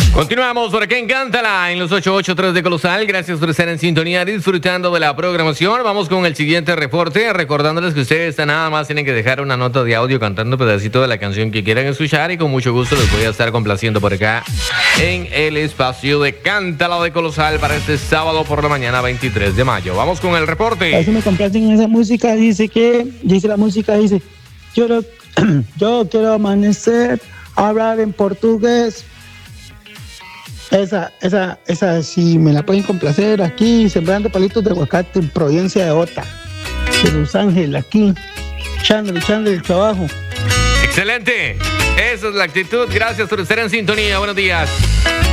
Continuamos por acá en Cántala, en los 883 de Colosal. Gracias por estar en sintonía, disfrutando de la programación. Vamos con el siguiente reporte, recordándoles que ustedes nada más tienen que dejar una nota de audio cantando un pedacito de la canción que quieran escuchar y con mucho gusto les voy a estar complaciendo por acá en el espacio de Cántala de Colosal para este sábado por la mañana 23 de mayo. Vamos con el reporte. A veces me complacen esa música, dice la música, yo quiero amanecer, hablar en portugués. Esa sí me la pueden complacer aquí, sembrando palitos de aguacate en Providencia de Ota, de Los Ángeles, aquí, echándole el trabajo. Excelente, esa es la actitud. Gracias por estar en sintonía. Buenos días.